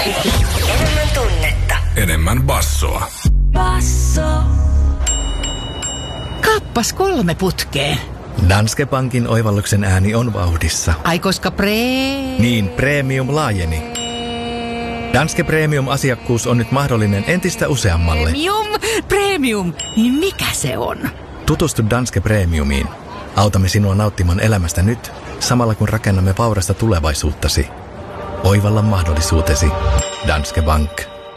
Enemmän tunnetta. Enemmän bassoa. Basso. Kappas 3 putkeen. Danske Bankin oivalluksen ääni on vauhdissa. Ai koska Niin, premium laajeni. Danske Premium-asiakkuus on nyt mahdollinen entistä useammalle. Premium. Niin mikä se on? Tutustu Danske Premiumiin. Autamme sinua nauttimaan elämästä nyt, samalla kun rakennamme vaurasta tulevaisuuttasi. Oivalla mahdollisuutesi. Danske Bank.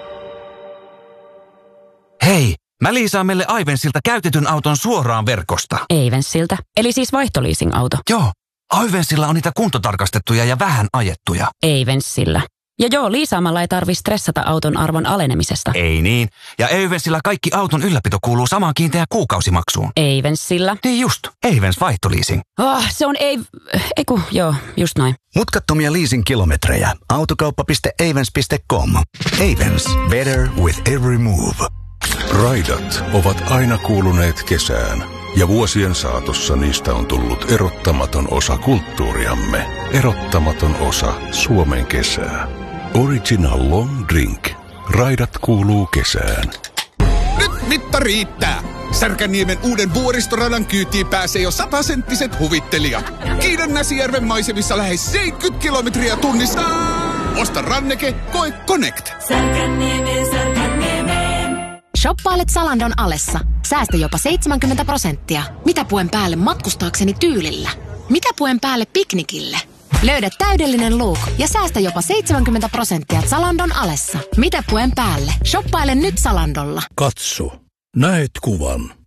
Hei, mä liisaan meille Aivensilta käytetyn auton suoraan verkosta. Aivensilta? Eli siis vaihtoliising-auto? Joo, Aivensilla on niitä kuntotarkastettuja ja vähän ajettuja. Aivensillä. Ja joo, liisaamalla ei tarvi stressata auton arvon alenemisesta. Ei niin. Ja Aivensillä kaikki auton ylläpito kuuluu samaan kiinteään kuukausimaksuun. Aivensillä? Niin just. Aivens vaihtoliising. Se on joo, just noin. Mutkattomia leasing-kilometrejä. Autokauppa.avens.com. Avens. Better with every move. Raidat ovat aina kuuluneet kesään, ja vuosien saatossa niistä on tullut erottamaton osa kulttuuriamme. Erottamaton osa Suomen kesää. Original Long Drink. Raidat kuuluu kesään. Nyt mitta riittää! Särkänniemen uuden vuoristoradan kyytiin pääsee jo 100-senttiset huvittelijat. Kiidan Näsijärven maisemissa lähes 70 kilometriä tunnissa. Osta ranneke, koe Connect. Särkänniemeen. Shoppailet Zalandon alessa. Säästä jopa 70%. Mitä puen päälle matkustaakseni tyylillä? Mitä puen päälle piknikille? Löydä täydellinen look ja säästä jopa 70% Zalandon alessa. Mitä puen päälle? Shoppaile nyt Zalandolla. Katso. Näet kuvan.